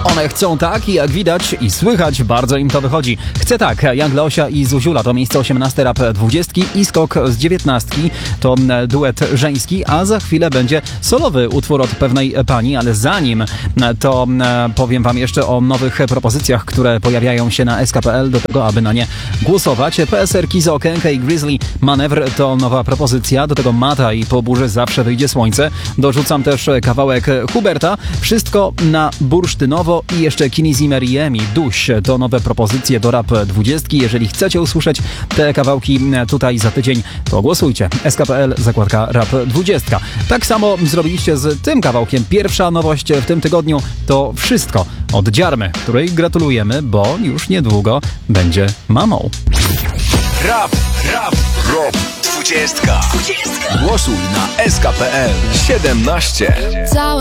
One chcą tak i jak widać i słychać, bardzo im to wychodzi. Chcę tak, Young Leosia i Zuziula to miejsce 18 rap 20 i skok z 19 to duet żeński, a za chwilę będzie solowy utwór od pewnej pani, ale zanim to powiem wam jeszcze o nowych propozycjach, które pojawiają się na SK.pl do tego, aby na nie głosować. PSR, Kizo, Okenka i Grizzly Manewr to nowa propozycja, do tego Mata i po burzy zawsze wyjdzie słońce. Dorzucam też kawałek Huberta, Wszystko na bursztynowo i jeszcze Kini Zimmer i Emi, Duś to nowe propozycje do rap 20. Jeżeli chcecie usłyszeć te kawałki tutaj za tydzień, to głosujcie. SK.pl, zakładka rap 20. Tak samo zrobiliście z tym kawałkiem. Pierwsza nowość w tym tygodniu to Wszystko od Dziarmy, której gratulujemy, bo już niedługo będzie mamą. Rap 20. Głosuj na SK.pl 17.